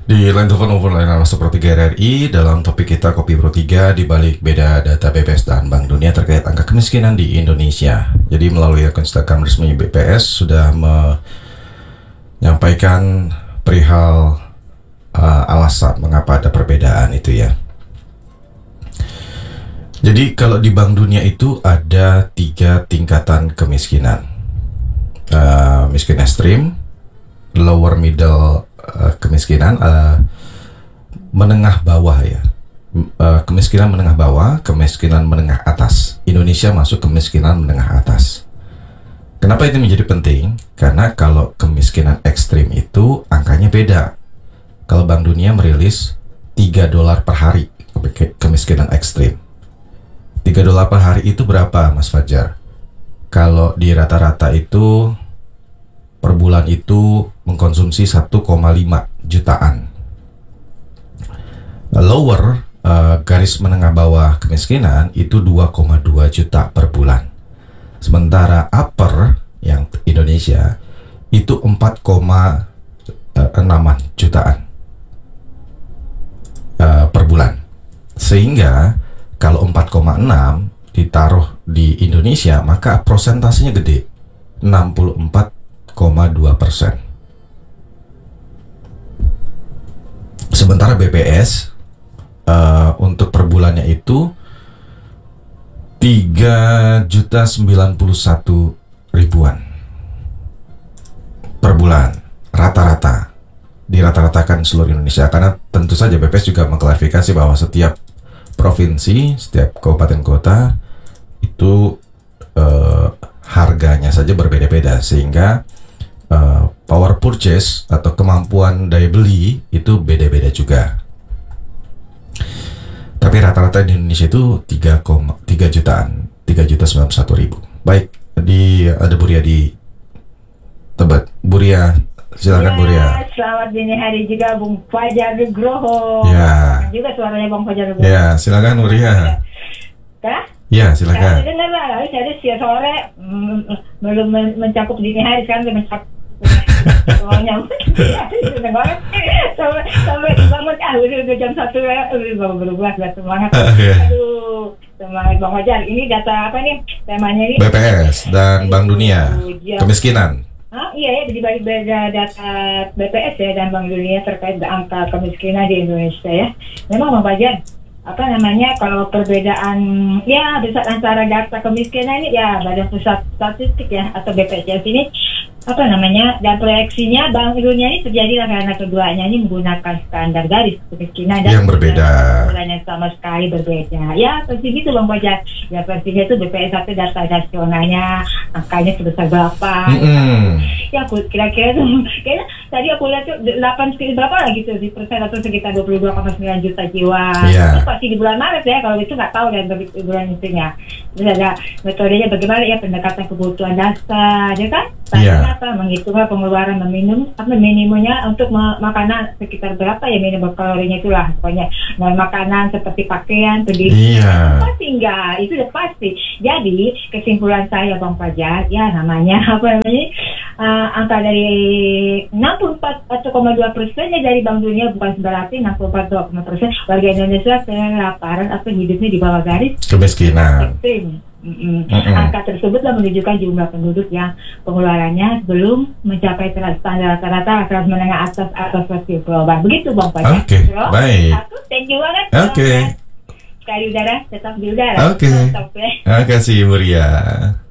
Di line telepon maupun line nama seperti GRRI dalam topik kita Kopi Pro 3 di balik beda data BPS dan Bank Dunia terkait angka kemiskinan di Indonesia. Jadi melalui akun Instagram resmi BPS sudah menyampaikan perihal alasan mengapa ada perbedaan itu ya. Jadi kalau di Bank Dunia itu ada 3 tingkatan kemiskinan. Miskin ekstrim, lower middle kemiskinan, menengah bawah ya. Kemiskinan menengah bawah, kemiskinan menengah atas. Indonesia masuk kemiskinan menengah atas. Kenapa itu menjadi penting? Karena kalau kemiskinan ekstrim itu angkanya beda. Kalau Bank Dunia merilis $3 per hari kemiskinan ekstrim. $3 per hari itu berapa, Mas Fajar? Kalau di rata-rata itu per bulan itu mengkonsumsi 1,5 jutaan. Lower, garis menengah bawah kemiskinan itu 2,2 juta per bulan. Sementara upper yang Indonesia itu 4,6 jutaan per bulan. Sehingga kalau 4,6 ditaruh di Indonesia maka prosentasenya gede, 64,2%. Sementara BPS untuk per bulannya itu 3.091.000-an per bulan rata-rata, dirata-ratakan seluruh Indonesia. Karena tentu saja BPS juga mengklarifikasi bahwa setiap provinsi, setiap kabupaten kota itu harganya saja berbeda-beda, sehingga power purchase atau kemampuan daya beli itu beda-beda juga. Tapi rata-rata di Indonesia itu 3 jutaan, 3.091.000. Baik, ada Buria di Tebet. Buria, silakan ya, Buria. Selamat dini hari juga Bung Fajar Nugroho. Ya. Juga suaranya Bung Fajar Nugroho. Ya, silakan Buria. Kah? Ya, silakan. Saya dengar lah, saya siang sore belum mencakup dini hari, sekarang udah mencakup. Soalnya sampai bangun udah jam 1 ya, baru semangat. Aduh, semangat Bang Fajar. Ini data apa nih temanya ini? BPS dan Bank Dunia, kemiskinan. Iya ya, di balik beda data BPS ya dan Bank Dunia terkait angka kemiskinan di Indonesia ya. Memang Bang Fajar, apa namanya, kalau perbedaan ya besar antara data kemiskinan ini ya Badan Pusat Statistik ya atau BPS ini apa namanya, dan proyeksinya Bank Dunia ini terjadi karena keduanya ini menggunakan standar garis kemiskinan dan yang berbeda, yang sama sekali berbeda. Ya pasti gitu Bang Fajar. Ya pastinya itu BPS satu data nasionalnya angkanya sebesar berapa. Ya aku kira-kira tuh kayaknya tadi aku lihat tuh 8 berapa lah gitu di persen atau sekitar 22,9 juta jiwa. Itu pasti di bulan Maret ya, kalau itu nggak tahu dan bulan itunya. Terus ada metodenya bagaimana ya, pendekatan kebutuhan dasar ya kan? Apa menghitungnya pengeluaran minimumnya untuk makanan sekitar berapa ya, minimum kalorinya itulah pokoknya. Dan makanan seperti pakaian, pendidikan pasti enggak, itu udah pasti. Jadi kesimpulan saya Bang Fajar ya namanya apa namanya, angka dari 64,2% ya dari Bank Dunia, bukan berarti 64,2% warga Indonesia kelaparan atau hidupnya di bawah garis kemiskinan. Angka tersebut telah menunjukkan jumlah penduduk yang pengeluarannya belum mencapai standar rata-rata kelas menengah atas atau sosial global. Begitu Bang Fajar. Oke, baik. Thank you banget. Oke. Sekali udara tetap di udara. Oke. Terima kasih Buria.